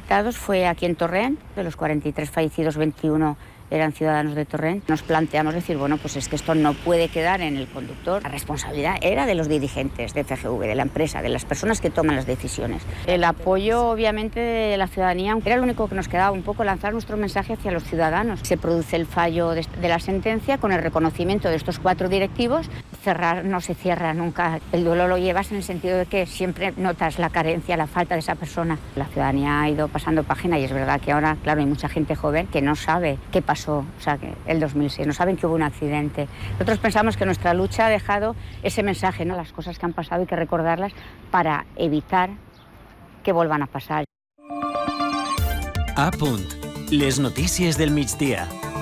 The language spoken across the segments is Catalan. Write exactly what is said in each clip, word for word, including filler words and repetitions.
afectados fue aquí en Torrent. De los cuarenta y tres fallecidos, veintiuno eran ciudadanos de Torrent. Nos planteamos decir, bueno, pues es que esto no puede quedar en el conductor. La responsabilidad era de los dirigentes de C G V, de la empresa, de las personas que toman las decisiones. El apoyo, obviamente, de la ciudadanía era lo único que nos quedaba, un poco lanzar nuestro mensaje hacia los ciudadanos. Se produce el fallo de, de la sentencia con el reconocimiento de estos cuatro directivos. Cerrar no se cierra nunca. El duelo lo llevas en el sentido de que siempre notas la carencia, la falta de esa persona. La ciudadanía ha ido pasando página y es verdad que ahora, claro, hay mucha gente joven que no sabe qué pasó. O sea, que el dos mil seis, no saben que hubo un accidente. Nosotros pensamos que nuestra lucha ha dejado ese mensaje, ¿no? Las cosas que han pasado hay que recordarlas para evitar que vuelvan a pasar. A punt. Les notícies del migdia.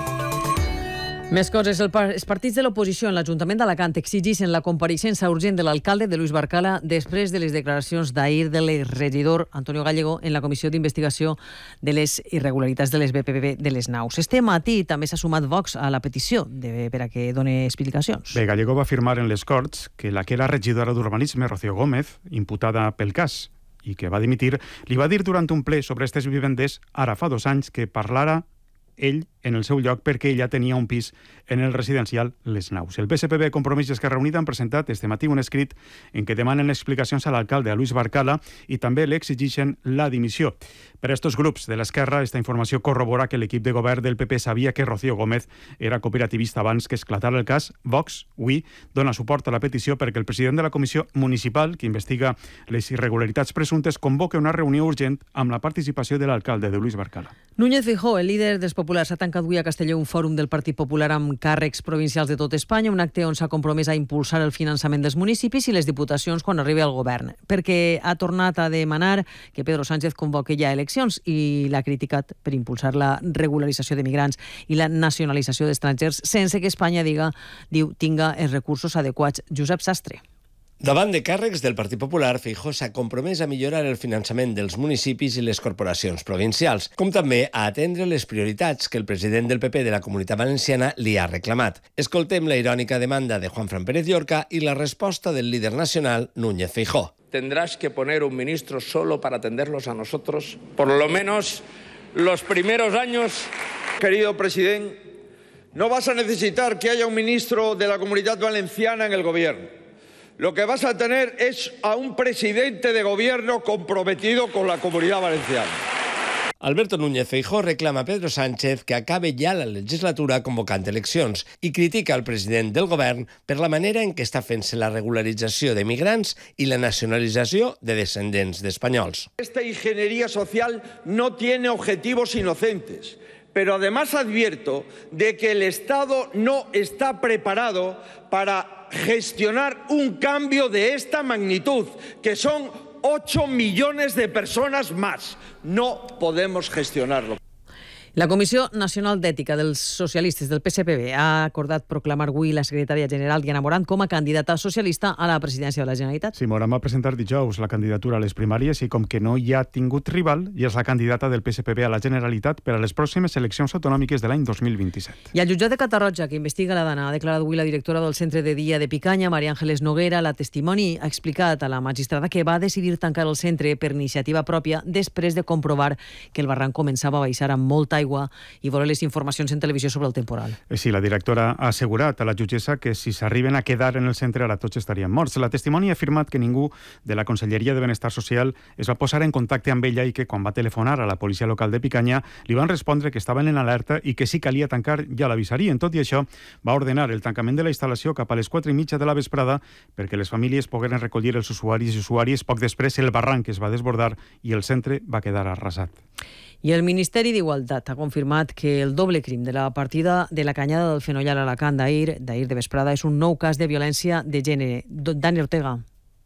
Més coses. Els partits de l'oposició en l'Ajuntament d'Alacant exigeixen la compareixença urgent de l'alcalde de Luis Barcala després de les declaracions d'ahir de l'exregidor Antonio Gallego en la comissió d'investigació de les irregularitats de les B P P de les naus. Este matí també s'ha sumat Vox a la petició de, per a que doni explicacions. Bé, Gallego va afirmar en les Corts que la que era regidora d'Urbanisme, Rocío Gómez, imputada pel cas i que va dimitir, li va dir durant un ple sobre aquestes vivendes, ara fa dos anys, que parlara ell en el seu lloc perquè ella tenia un pis en el residencial Les Naus. El P S P B, Compromís i Esquerra Unida han presentat este matí un escrit en què demanen explicacions a l'alcalde, a Luis Barcala, i també l'exigeixen la dimissió. Per a estos grups de l'esquerra, esta informació corrobora que l'equip de govern del P P sabia que Rocío Gómez era cooperativista abans que esclatara el cas. Vox, avui, dona suport a la petició perquè el president de la comissió municipal, que investiga les irregularitats presumptes, convoca una reunió urgent amb la participació de l'alcalde de Luis Barcala. Núñez Feijóo, el líder dels populars, ha tancat avui a Castelló un fòrum del Partit Popular amb càrrecs provincials de tot Espanya, un acte on s'ha compromès a impulsar el finançament dels municipis i les diputacions quan arribi al govern, perquè ha tornat a demanar que Pedro Sánchez convoqui ja eleccions i l'ha criticat per impulsar la regularització de migrants i la nacionalització d'estrangers sense que Espanya diga, diu, tinga els recursos adequats. Josep Sastre. Davant de càrrecs del Partit Popular, Feijóo s'ha compromès a millorar el finançament dels municipis i les corporacions provincials, com també a atendre les prioritats que el president del P P de la Comunitat Valenciana li ha reclamat. Escoltem la irònica demanda de Juanfran Pérez Llorca i la resposta del líder nacional, Núñez Feijóo. Tendrás que poner un ministro solo para atenderlos a nosotros, por lo menos los primeros años. Querido presidente, no vas a necesitar que haya un ministro de la Comunidad Valenciana en el gobierno. Lo que vas a tener es a un presidente de gobierno comprometido con la Comunidad Valenciana. Alberto Núñez Feijóo reclama a Pedro Sánchez que acabe ja la legislatura convocant eleccions i critica al president del govern per la manera en què està fent-se la regularització de migrants i la nacionalització de descendents d'espanyols. Esta ingeniería social no tiene objetivos inocentes, pero además advierto de que el Estado no está preparado para gestionar un cambio de esta magnitud, que son ocho millones de personas más. No podemos gestionarlo. La Comissió Nacional d'Ètica dels Socialistes del P S P B ha acordat proclamar avui la secretària general Diana Morant com a candidata socialista a la presidència de la Generalitat. Sí, Morant va presentar dijous la candidatura a les primàries i com que no hi ha tingut rival, i és la candidata del P S P B a la Generalitat per a les pròximes eleccions autonòmiques de l'any dos mil vint-i-set. I el jutjat de Catarroja, que investiga la dana, ha declarat avui la directora del Centre de Dia de Picanya, Maria Àngeles Noguera. La testimoni ha explicat a la magistrada que va decidir tancar el centre per iniciativa pròpia després de comprovar que el barranc començava a baixar amb molta aigua i veure les informacions en televisió sobre el temporal. Sí, la directora ha assegurat a la jutgessa que si s'arriben a quedar en el centre ara tots estarien morts. La testimoni ha afirmat que ningú de la Conselleria de Benestar Social es va posar en contacte amb ella i que quan va telefonar a la policia local de Picanya li van respondre que estaven en alerta i que si calia tancar ja l'avisarien. Tot i això, va ordenar el tancament de la instal·lació cap a les quatre i mitja de la vesprada perquè les famílies pogueren recollir els usuaris i usuàries. Poc després el barranc es va desbordar i el centre va quedar arrasat. I el Ministeri d'Igualtat ha confirmat que el doble crim de la partida de la Canyada del Fenollar a Alacant d'ahir, d'ahir de vesprada, és un nou cas de violència de gènere. Dani Ortega.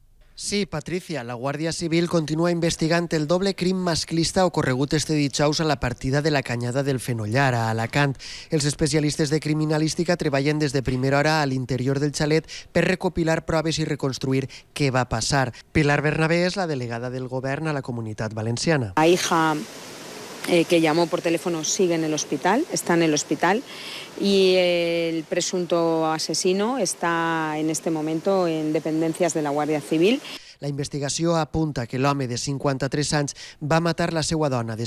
Sí, Patricia, la Guàrdia Civil continua investigant el doble crim masclista ocorregut este dijous a la partida de la Canyada del Fenollar, a Alacant. Els especialistes de criminalística treballen des de primera hora a l'interior del xalet per recopilar proves i reconstruir què va passar. Pilar Bernabé és la delegada del govern a la Comunitat Valenciana. La hija Eh, que llamó por teléfono sigue en el hospital, está en el hospital y el presunto asesino está en este momento en dependencias de la Guàrdia Civil. La investigació apunta que l'home de cinquanta-tres anys va matar la seva dona de